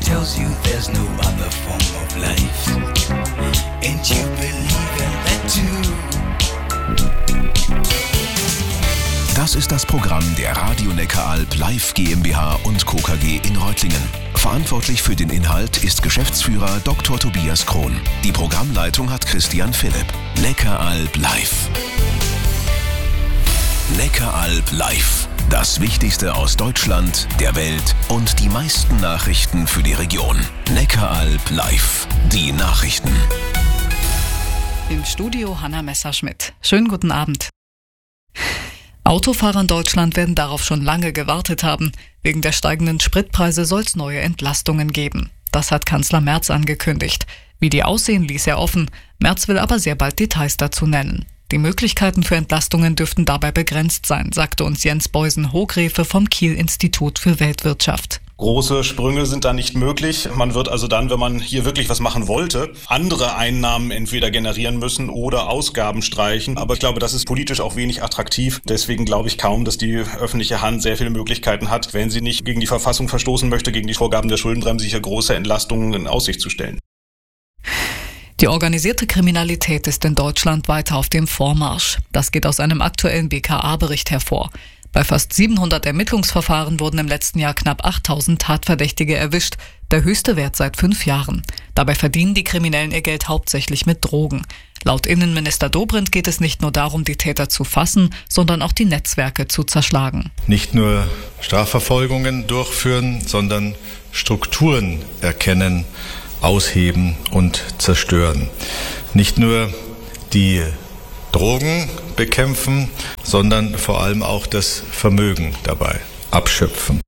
tells you there's no other form of life. And you believe in that too. Das ist das Programm der Radio Neckaralb Live GmbH und Co. KG in Reutlingen. Verantwortlich für den Inhalt ist Geschäftsführer Dr. Tobias Krohn. Die Programmleitung hat Christian Philipp. Neckaralb Live. Neckaralb Live. Das Wichtigste aus Deutschland, der Welt und die meisten Nachrichten für die Region. Neckaralb Live. Die Nachrichten. Im Studio Hanna Messerschmidt. Schönen guten Abend. Autofahrer in Deutschland werden darauf schon lange gewartet haben. Wegen der steigenden Spritpreise soll es neue Entlastungen geben. Das hat Kanzler Merz angekündigt. Wie die aussehen, ließ er offen. Merz will aber sehr bald Details dazu nennen. Die Möglichkeiten für Entlastungen dürften dabei begrenzt sein, sagte uns Jens Beusen-Hochgräfe vom Kiel-Institut für Weltwirtschaft. Große Sprünge sind da nicht möglich. Man wird also dann, wenn man hier wirklich was machen wollte, andere Einnahmen entweder generieren müssen oder Ausgaben streichen. Aber ich glaube, das ist politisch auch wenig attraktiv. Deswegen glaube ich kaum, dass die öffentliche Hand sehr viele Möglichkeiten hat, wenn sie nicht gegen die Verfassung verstoßen möchte, gegen die Vorgaben der Schuldenbremse, hier große Entlastungen in Aussicht zu stellen. Die organisierte Kriminalität ist in Deutschland weiter auf dem Vormarsch. Das geht aus einem aktuellen BKA-Bericht hervor. Bei fast 700 Ermittlungsverfahren wurden im letzten Jahr knapp 8000 Tatverdächtige erwischt, der höchste Wert seit 5 Jahren. Dabei verdienen die Kriminellen ihr Geld hauptsächlich mit Drogen. Laut Innenminister Dobrindt geht es nicht nur darum, die Täter zu fassen, sondern auch die Netzwerke zu zerschlagen. Nicht nur Strafverfolgungen durchführen, sondern Strukturen erkennen, ausheben und zerstören. Nicht nur die Drogen bekämpfen, sondern vor allem auch das Vermögen dabei abschöpfen.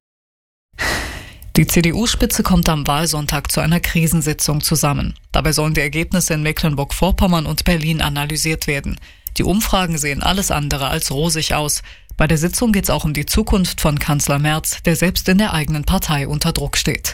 Die CDU-Spitze kommt am Wahlsonntag zu einer Krisensitzung zusammen. Dabei sollen die Ergebnisse in Mecklenburg-Vorpommern und Berlin analysiert werden. Die Umfragen sehen alles andere als rosig aus. Bei der Sitzung geht es auch um die Zukunft von Kanzler Merz, der selbst in der eigenen Partei unter Druck steht.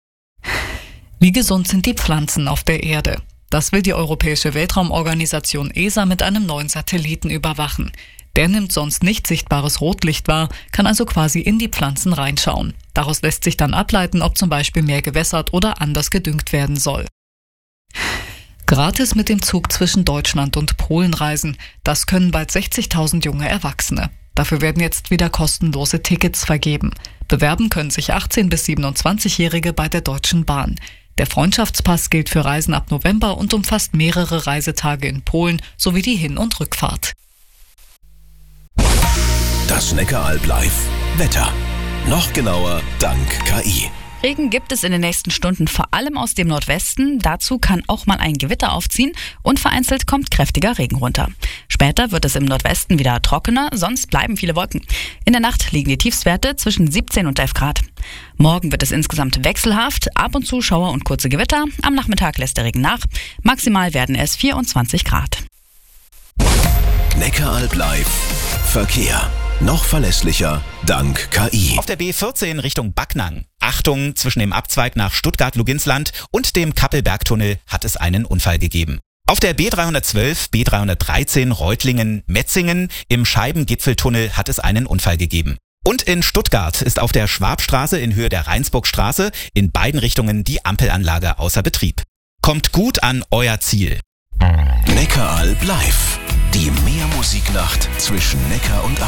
Wie gesund sind die Pflanzen auf der Erde? Das will die Europäische Weltraumorganisation ESA mit einem neuen Satelliten überwachen. Der nimmt sonst nicht sichtbares Rotlicht wahr, kann also quasi in die Pflanzen reinschauen. Daraus lässt sich dann ableiten, ob zum Beispiel mehr gewässert oder anders gedüngt werden soll. Gratis mit dem Zug zwischen Deutschland und Polen reisen, das können bald 60.000 junge Erwachsene. Dafür werden jetzt wieder kostenlose Tickets vergeben. Bewerben können sich 18- bis 27-Jährige bei der Deutschen Bahn. Der Freundschaftspass gilt für Reisen ab November und umfasst mehrere Reisetage in Polen sowie die Hin- und Rückfahrt. Das Neckaralb Live. Wetter. Noch genauer dank KI. Regen gibt es in den nächsten Stunden vor allem aus dem Nordwesten. Dazu kann auch mal ein Gewitter aufziehen und vereinzelt kommt kräftiger Regen runter. Später wird es im Nordwesten wieder trockener, sonst bleiben viele Wolken. In der Nacht liegen die Tiefstwerte zwischen 17 und 11 Grad. Morgen wird es insgesamt wechselhaft, ab und zu Schauer und kurze Gewitter. Am Nachmittag lässt der Regen nach. Maximal werden es 24 Grad. Neckaralb Live. Verkehr. Noch verlässlicher dank KI. Auf der B14 Richtung Backnang. Achtung, zwischen dem Abzweig nach Stuttgart-Luginsland und dem Kappelbergtunnel hat es einen Unfall gegeben. Auf der B312, B313 Reutlingen-Metzingen im Scheibengipfeltunnel hat es einen Unfall gegeben. Und in Stuttgart ist auf der Schwabstraße in Höhe der Rheinsburgstraße in beiden Richtungen die Ampelanlage außer Betrieb. Kommt gut an euer Ziel. Neckaralb Live. Die Meermusiknacht zwischen Neckar und